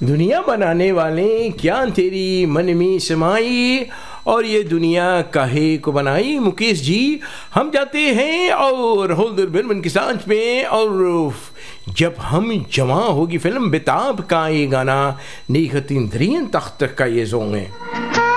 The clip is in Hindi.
दुनिया बनाने वाले क्या तेरी मन में समाई, और ये दुनिया काहे को बनाई। मुकेश जी, हम जाते हैं और होल्डर बिरमन के साथ में, और जब हम जमा होगी फिल्म बेताब का ये गाना, नीखतीन तरीन तख्त का ये जोंग है।